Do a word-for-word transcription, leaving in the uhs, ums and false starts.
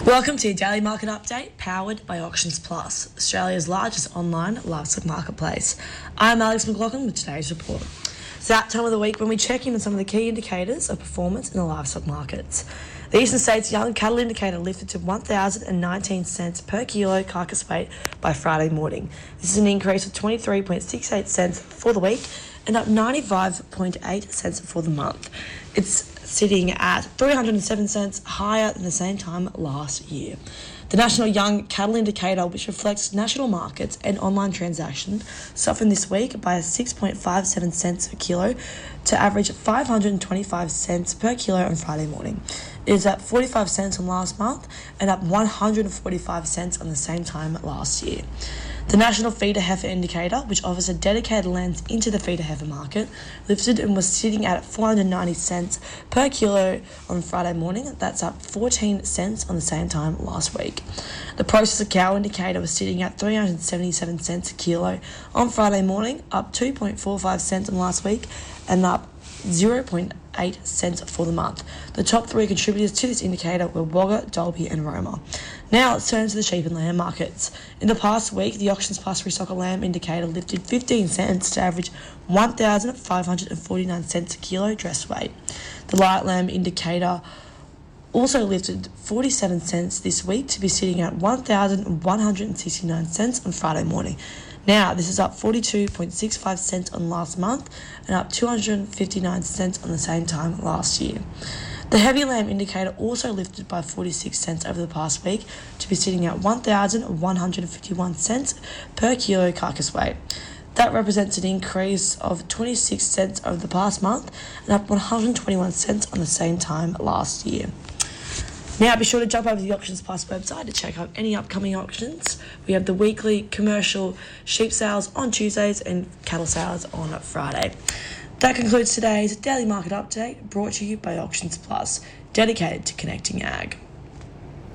Welcome to your daily market update, powered by Auctions Plus, Australia's largest online livestock marketplace. I'm Alex McLaughlin with today's report. It's that time of the week when we check in on some of the key indicators of performance in the livestock markets. The Eastern States Young Cattle Indicator lifted to one thousand nineteen cents per kilo carcass weight by Friday morning. This is an increase of twenty-three point six eight cents for the week and up ninety-five point eight cents for the month. It's sitting at three hundred seven cents higher than the same time last year. The National Young Cattle Indicator, which reflects national markets and online transactions, softened this week by six point five seven cents per kilo to average five hundred twenty-five cents per kilo on Friday morning. It is up forty-five cents on last month and up one hundred forty-five cents on the same time last year. The National Feeder Heifer Indicator, which offers a dedicated lens into the feeder heifer market, lifted and was sitting at four hundred ninety cents per kilo on Friday morning. That's up fourteen cents on the same time last week. The Processor Cow Indicator was sitting at three hundred seventy-seven cents a kilo on Friday morning, up two point four five cents on last week and up zero point eight cents for the month. The top three contributors to this indicator were Wagga, Dalby and Roma. Now let's turn to the sheep and lamb markets. In the past week, the Auctions Plus Restocker Lamb Indicator lifted fifteen cents to average one thousand five hundred forty-nine cents a kilo dress weight. The Light Lamb Indicator also lifted forty-seven cents this week to be sitting at one thousand one hundred sixty-nine cents on Friday morning. Now, this is up forty-two point six five cents on last month and up two hundred fifty-nine cents on the same time last year. The Heavy Lamb Indicator also lifted by forty-six cents over the past week to be sitting at one thousand one hundred fifty-one cents per kilo carcass weight. That represents an increase of twenty-six cents over the past month and up one hundred twenty-one cents on the same time last year. Now be sure to jump over to the Auctions Plus website to check out any upcoming auctions. We have the weekly commercial sheep sales on Tuesdays and cattle sales on Friday. That concludes today's daily market update, brought to you by Auctions Plus, dedicated to connecting ag.